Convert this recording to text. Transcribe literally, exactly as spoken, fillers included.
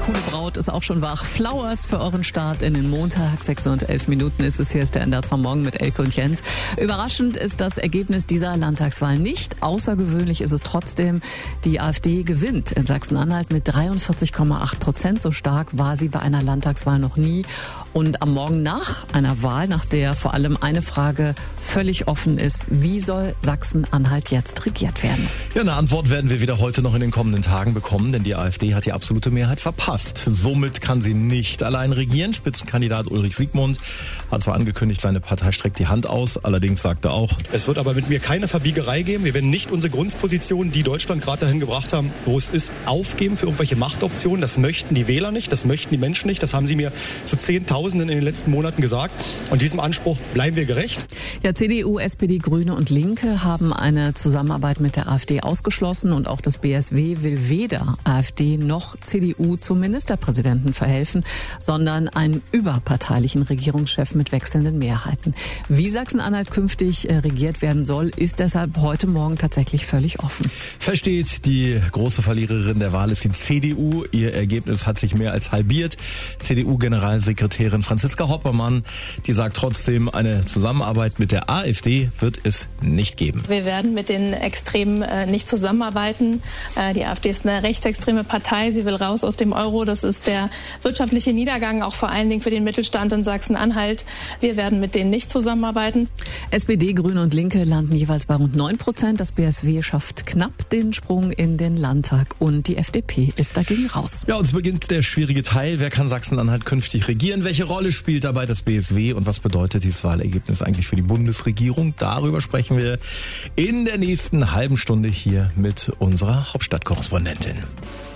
coole Braut ist auch schon wach. Flowers für euren Start in den Montag. sechs und elf Minuten ist es. Hier ist der N D R zwei Morgen mit Elke und Jens. Überraschend ist das Ergebnis dieser Landtagswahl nicht. Außergewöhnlich ist es trotzdem. Die AfD gewinnt in Sachsen-Anhalt mit dreiundvierzig Komma acht Prozent. So stark war sie bei einer Landtagswahl noch nie. Und am Morgen nach einer Wahl, nach der vor allem eine Frage völlig offen ist: Wie soll Sachsen-Anhalt jetzt regiert werden? Ja, eine Antwort werden wir wieder heute noch in den kommenden Tagen bekommen, denn die AfD hat die absolute Mehrheit verpasst. Somit kann sie nicht allein regieren. Spitzenkandidat Ulrich Siegmund hat zwar angekündigt, seine Partei streckt die Hand aus, allerdings sagt er auch: Es wird aber mit mir keine Verbiegerei geben. Wir werden nicht unsere Grundposition, die Deutschland gerade dahin gebracht haben, wo es ist, aufgeben für irgendwelche Machtoptionen. Das möchten die Wähler nicht, das möchten die Menschen nicht. Das haben sie mir zu Zehntausenden in den letzten Monaten gesagt. Und diesem Anspruch bleiben wir gerecht. Ja, C D U, S P D, Grüne und Linke haben eine Zusammenarbeit mit der AfD ausgeschlossen und auch das B S W will weder AfD noch C D U zum Ministerpräsidenten verhelfen, sondern einen überparteilichen Regierungschef mit wechselnden Mehrheiten. Wie Sachsen-Anhalt künftig regiert werden soll, ist deshalb heute Morgen tatsächlich völlig offen. Versteht, die große Verliererin der Wahl ist die C D U. Ihr Ergebnis hat sich mehr als halbiert. C D U-Generalsekretärin Franziska Hoppermann, die sagt trotzdem, eine Zusammenarbeit mit der AfD wird es nicht geben. Wir werden mit den Extremen äh, nicht zusammenarbeiten. Äh, die AfD ist eine rechtsextreme Partei. Sie will raus aus dem Euro. Das ist der wirtschaftliche Niedergang, auch vor allen Dingen für den Mittelstand in Sachsen-Anhalt. Wir werden mit denen nicht zusammenarbeiten. S P D, Grüne und Linke landen jeweils bei rund neun Prozent. Das B S W schafft knapp den Sprung in den Landtag und die F D P ist dagegen raus. Ja, und es beginnt der schwierige Teil. Wer kann Sachsen-Anhalt künftig regieren? Welche Rolle spielt dabei das B S W und was bedeutet dieses Wahlergebnis eigentlich für die Bundesregierung? Darüber sprechen wir in der nächsten halben Stunde hier mit unserer Hauptstadtkorrespondentin.